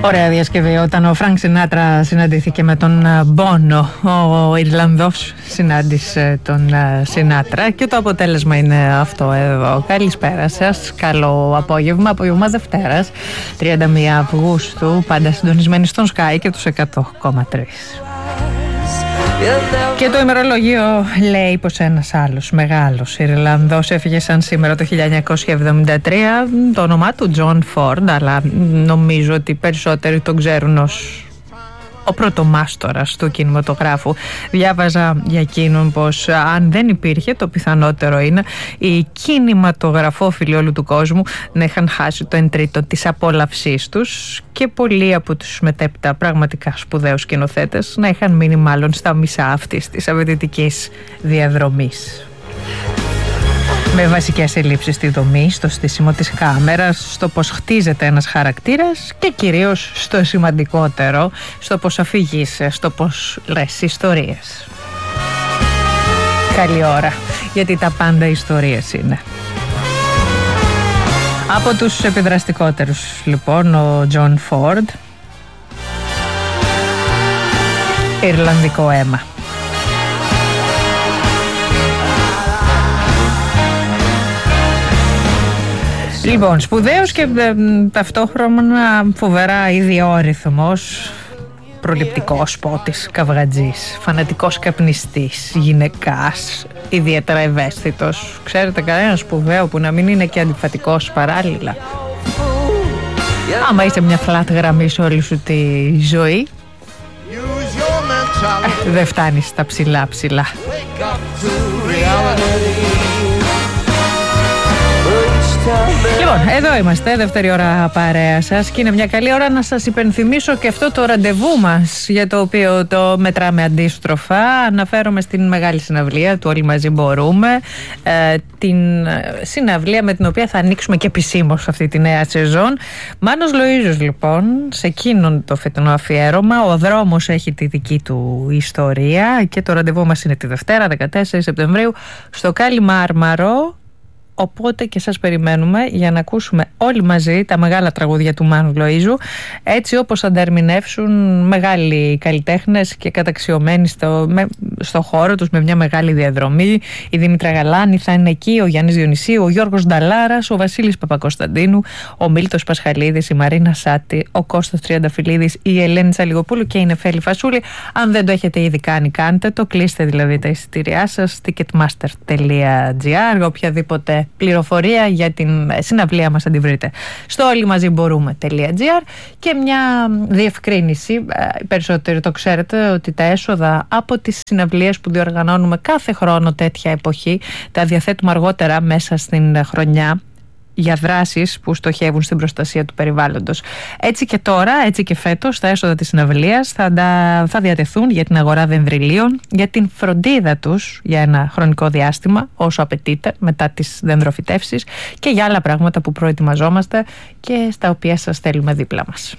Ωραία διασκευή. Όταν ο Φρανκ Σινάτρα συναντήθηκε με τον Μπόνο, ο Ιρλανδός συνάντησε τον Σινάτρα και το αποτέλεσμα είναι αυτό εδώ. Καλησπέρα σας, καλό απόγευμα Δευτέρας, 31 Αυγούστου, πάντα συντονισμένοι στον Sky και τους 100,3. Και το ημερολόγιο λέει πως ένας άλλος μεγάλος Ιρλανδός έφυγε σαν σήμερα το 1973, το όνομά του John Ford, αλλά νομίζω ότι περισσότεροι τον ξέρουν ως ο πρωτομάστορας του κινηματογράφου. Διάβαζα για εκείνον πως αν δεν υπήρχε, το πιθανότερο είναι οι κινηματογραφόφιλοι όλου του κόσμου να είχαν χάσει το 1/3 της απόλαυσής τους και πολλοί από τους μετέπειτα πραγματικά σπουδαίους σκηνοθέτες να είχαν μείνει μάλλον στα μισά αυτής της απαιτητικής διαδρομής. Με βασικές ελλείψεις στη δομή, στο στήσιμο της κάμερας, στο πώς χτίζεται ένας χαρακτήρας και κυρίως στο σημαντικότερο, στο πώς αφηγείσαι, στο πώς λες ιστορίες. Καλή ώρα, γιατί τα πάντα ιστορίες είναι. Από τους επιδραστικότερους λοιπόν ο John Ford, Ιρλανδικό αίμα. Λοιπόν, σπουδαίος και ταυτόχρονα φοβερά ιδιόρυθμος, προληπτικός πότης, καυγατζής, φανατικός καπνιστής, γυναικάς, ιδιαίτερα ευαίσθητος. Ξέρετε κανένα σπουδαίο που να μην είναι και αντιφατικός παράλληλα? Άμα είσαι μια flat γραμμή σε όλη σου τη ζωή, δεν φτάνεις στα ψηλά. Λοιπόν, εδώ είμαστε, δεύτερη ώρα παρέα σας και είναι μια καλή ώρα να σας υπενθυμίσω και αυτό το ραντεβού μας, για το οποίο το μετράμε αντίστροφα. Αναφέρομαι στην μεγάλη συναυλία του Όλοι Μαζί Μπορούμε, την συναυλία με την οποία θα ανοίξουμε και επισήμως αυτή τη νέα σεζόν. Μάνος Λοΐζος λοιπόν, σε εκείνον το φετινό αφιέρωμα. Ο δρόμος έχει τη δική του ιστορία και το ραντεβού μας είναι τη Δευτέρα 14 Σεπτεμβρίου στο Κάλι Μάρμαρο. Οπότε και σας περιμένουμε για να ακούσουμε όλοι μαζί τα μεγάλα τραγούδια του Μάνου Λοΐζου, έτσι όπως θα τα ερμηνεύσουν μεγάλοι καλλιτέχνες και καταξιωμένοι στο χώρο τους με μια μεγάλη διαδρομή. Η Δήμητρα Γαλάνη θα είναι εκεί, ο Γιάννης Διονυσίου, ο Γιώργος Νταλάρας, ο Βασίλης Παπακοσταντίνου, ο Μίλτος Πασχαλίδης, η Μαρίνα Σάτη, ο Κώστας Τριανταφυλλίδης, η Ελένη Τσαλιγοπούλου και η Νεφέλη Φασούλη. Αν δεν το έχετε ήδη κάνει, κάντε το. Κλείστε δηλαδή τα εισιτήριά σας ticketmaster.gr. Οποιαδήποτε πληροφορία για την συναυλία μας θα την βρείτε στο όλοιμαζιμπορούμε.gr. Και μια διευκρίνηση, περισσότεροι το ξέρετε ότι τα έσοδα από τις συναυλίες που διοργανώνουμε κάθε χρόνο τέτοια εποχή τα διαθέτουμε αργότερα μέσα στην χρονιά για δράσεις που στοχεύουν στην προστασία του περιβάλλοντος. Έτσι και τώρα, έτσι και φέτος, τα έσοδα της συναυλίας θα διατεθούν για την αγορά δενδριλίων, για την φροντίδα τους για ένα χρονικό διάστημα, όσο απαιτείται μετά τις δενδροφυτεύσεις, και για άλλα πράγματα που προετοιμαζόμαστε και στα οποία σας θέλουμε δίπλα μας.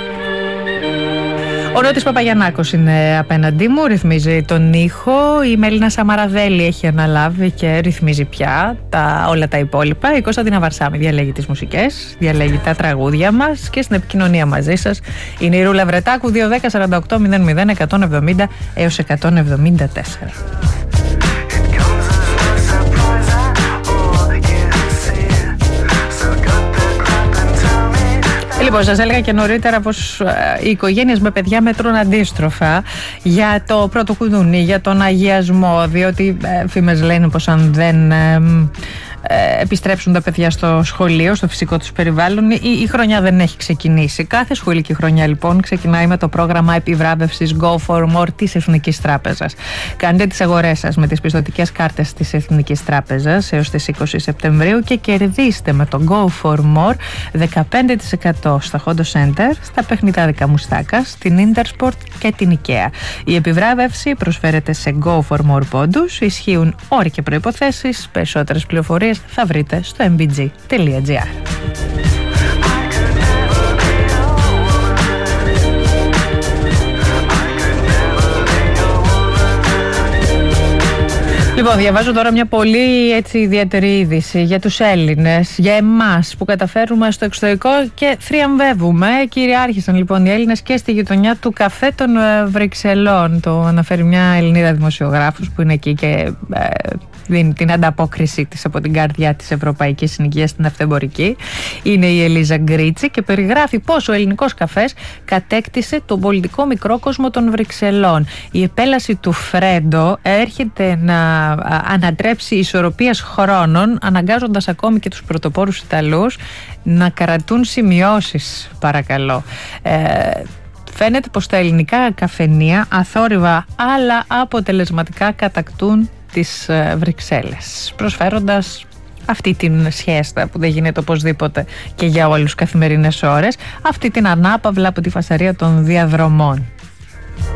Ο Νότης Παπαγιαννάκος είναι απέναντί μου, ρυθμίζει τον ήχο. Η Μελίνα Σαμαραδέλη έχει αναλάβει και ρυθμίζει πια όλα τα υπόλοιπα. Η Κωνσταντίνα Βαρσάμι διαλέγει τις μουσικές, διαλέγει τα τραγούδια μας και στην επικοινωνία μαζί σας είναι η Ρούλα Βρετάκου, 210 48 00 170 έως 174. Λοιπόν, σας έλεγα και νωρίτερα πως οι οικογένειες με παιδιά μετρούν αντίστροφα για το πρώτο κουδούνι, για τον αγιασμό, διότι φήμες λένε πως αν δεν επιστρέψουν τα παιδιά στο σχολείο, στο φυσικό τους περιβάλλον, η χρονιά δεν έχει ξεκινήσει. Κάθε σχολική χρονιά λοιπόν ξεκινάει με το πρόγραμμα επιβράβευσης Go for More της Εθνικής Τράπεζας. Κάντε τις αγορές σας με τις πιστωτικές κάρτες της Εθνικής Τράπεζας έως τις 20 Σεπτεμβρίου και κερδίστε με το Go for More 15% στα Hondo Center, στα παιχνιδάδικα Μουστάκα, στην Intersport και την IKEA. Η επιβράβευση προσφέρεται σε Go for More πόντους, ισχύουν όροι και προϋποθέσεις. Περισσότερες πληροφορίες θα βρείτε στο mbg.gr. Λοιπόν, Λοιπόν, διαβάζω τώρα μια πολύ έτσι ιδιαίτερη είδηση για τους Έλληνες, για εμάς που καταφέρουμε στο εξωτερικό και θριαμβεύουμε. Κυριάρχησαν λοιπόν οι Έλληνες και στη γειτονιά του καφέ των Βρυξελών. Το αναφέρει μια Ελληνίδα δημοσιογράφος που είναι εκεί και δίνει την ανταπόκρισή της από την καρδιά της ευρωπαϊκής συνοικίας στην αυτεμπορική. Είναι η Ελίζα Γκρίτσι και περιγράφει πώς ο ελληνικός καφές κατέκτησε τον πολιτικό μικρόκοσμο των Βρυξελών. Η επέλαση του Φρέντο έρχεται να ανατρέψει ισορροπίας χρόνων, αναγκάζοντας ακόμη και τους πρωτοπόρους Ιταλούς να κρατούν σημειώσεις, παρακαλώ. Φαίνεται πως τα ελληνικά καφενεία αθόρυβα αλλά αποτελεσματικά κατακτούν τις Βρυξέλλες, προσφέροντας αυτή την σχέστα που δεν γίνεται οπωσδήποτε και για όλους καθημερινές ώρες, αυτή την ανάπαυλα από τη φασαρία των διαδρομών.